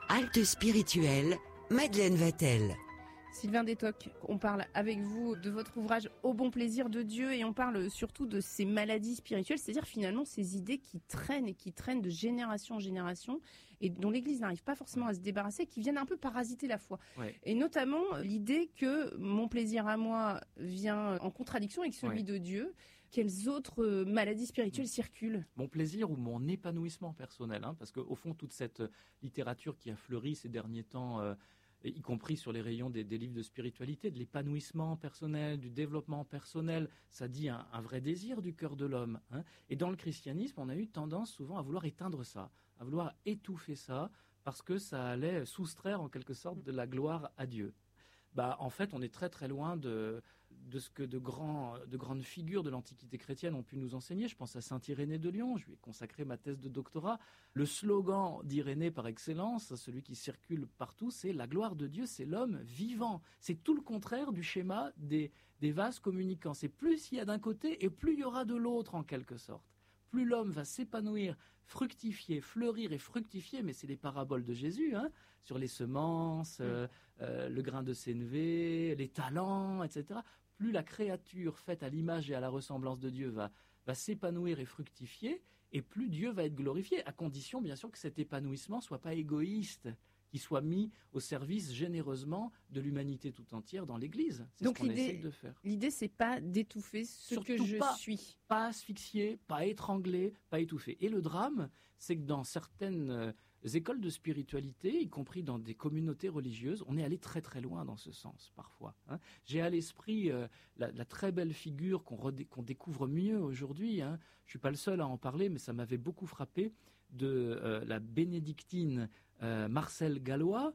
Halte spirituelle, Madeleine Vatel. Sylvain Détoc, on parle avec vous de votre ouvrage Au bon plaisir de Dieu et on parle surtout de ces maladies spirituelles, c'est-à-dire finalement ces idées qui traînent de génération en génération et dont l'Église n'arrive pas forcément à se débarrasser, qui viennent un peu parasiter la foi. Ouais. Et notamment l'idée que mon plaisir à moi vient en contradiction avec celui de Dieu. Quelles autres maladies spirituelles circulent ? Mon plaisir ou mon épanouissement personnel, parce qu'au fond, toute cette littérature qui a fleuri ces derniers temps, y compris sur les rayons des livres de spiritualité, de l'épanouissement personnel, du développement personnel, ça dit un vrai désir du cœur de l'homme. Et dans le christianisme, on a eu tendance souvent à vouloir éteindre ça, à vouloir étouffer ça, parce que ça allait soustraire en quelque sorte de la gloire à Dieu. En fait, on est très très loin de ce que de grandes figures de l'Antiquité chrétienne ont pu nous enseigner. Je pense à saint Irénée de Lyon, je lui ai consacré ma thèse de doctorat. Le slogan d'Irénée par excellence, celui qui circule partout, c'est « La gloire de Dieu, c'est l'homme vivant ». C'est tout le contraire du schéma des vases communicants. C'est plus il y a d'un côté et plus il y aura de l'autre en quelque sorte. Plus l'homme va s'épanouir, fructifier, fleurir et fructifier, mais c'est les paraboles de Jésus, sur les semences, le grain de sénévé, les talents, etc. Plus la créature faite à l'image et à la ressemblance de Dieu va s'épanouir et fructifier, et plus Dieu va être glorifié, à condition bien sûr que cet épanouissement soit pas égoïste, qui soit mis au service généreusement de l'humanité tout entière dans l'Église. C'est donc ce qu'on essaye de faire. L'idée, c'est pas d'étouffer ce Surtout que je suis. Pas asphyxier, pas étrangler, pas étouffer. Et le drame, c'est que dans certaines écoles de spiritualité, y compris dans des communautés religieuses, on est allé très très loin dans ce sens parfois. J'ai à l'esprit la très belle figure qu'on découvre mieux aujourd'hui. Je suis pas le seul à en parler, mais ça m'avait beaucoup frappé, de la bénédictine Marcelle Gallois,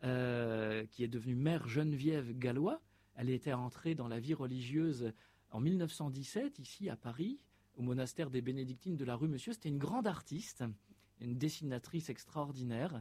qui est devenue mère Geneviève Gallois. Elle était entrée dans la vie religieuse en 1917, ici à Paris, au monastère des Bénédictines de la rue Monsieur. C'était une grande artiste, une dessinatrice extraordinaire.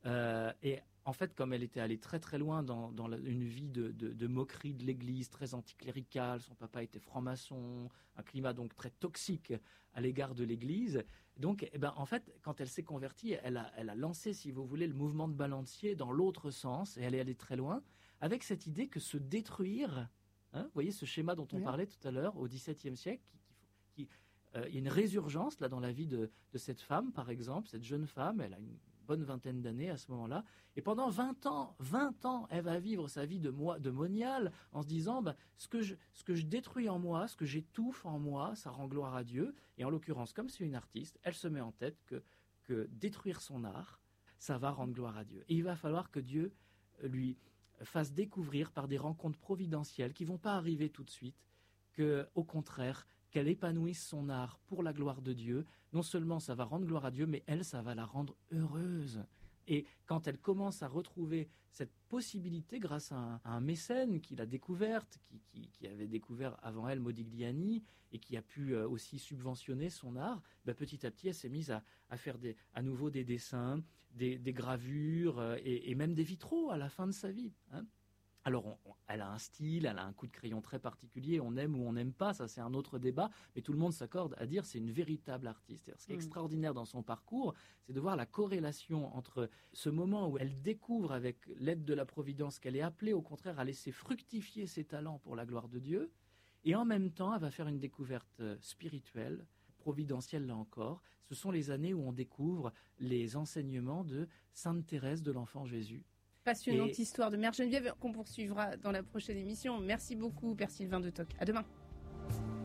Et en fait, comme elle était allée très très loin dans une vie de moquerie de l'Église, très anticléricale, son papa était franc-maçon, un climat donc très toxique à l'égard de l'Église. Donc, en fait, quand elle s'est convertie, elle a lancé, si vous voulez, le mouvement de balancier dans l'autre sens, et elle est allée très loin, avec cette idée que se détruire, vous voyez ce schéma dont on parlait tout à l'heure, au XVIIe siècle, il y a une résurgence là dans la vie de cette femme, par exemple, cette jeune femme, elle a une bonne vingtaine d'années à ce moment-là, et pendant 20 ans, elle va vivre sa vie de moniale en se disant, ce que je détruis en moi, ce que j'étouffe en moi, ça rend gloire à Dieu. Et en l'occurrence, comme c'est une artiste, elle se met en tête que détruire son art, ça va rendre gloire à Dieu. Et il va falloir que Dieu lui fasse découvrir par des rencontres providentielles qui vont pas arriver tout de suite, que, au contraire, qu'elle épanouisse son art pour la gloire de Dieu. Non seulement ça va rendre gloire à Dieu, mais elle, ça va la rendre heureuse. Et quand elle commence à retrouver cette possibilité grâce à un mécène qui l'a découverte, qui avait découvert avant elle Modigliani et qui a pu aussi subventionner son art, petit à petit elle s'est mise à faire à nouveau des dessins, des gravures et même des vitraux à la fin de sa vie. Alors, elle a un style, elle a un coup de crayon très particulier, on aime ou on n'aime pas, ça c'est un autre débat, mais tout le monde s'accorde à dire c'est une véritable artiste. Ce qui est extraordinaire dans son parcours, c'est de voir la corrélation entre ce moment où elle découvre avec l'aide de la Providence qu'elle est appelée au contraire à laisser fructifier ses talents pour la gloire de Dieu, et en même temps elle va faire une découverte spirituelle, providentielle là encore. Ce sont les années où on découvre les enseignements de Sainte Thérèse de l'Enfant Jésus. Passionnante histoire de Mère Geneviève qu'on poursuivra dans la prochaine émission. Merci beaucoup, Père Sylvain Détoc. À demain.